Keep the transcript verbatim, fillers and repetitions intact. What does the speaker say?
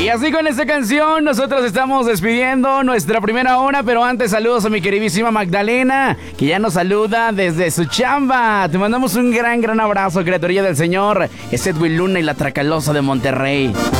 Y así con esta canción nosotros estamos despidiendo nuestra primera hora, pero antes saludos a mi queridísima Magdalena, que ya nos saluda desde su chamba. Te mandamos un gran, gran abrazo, criaturilla del Señor. Es Edwin Luna y la Tracalosa de Monterrey.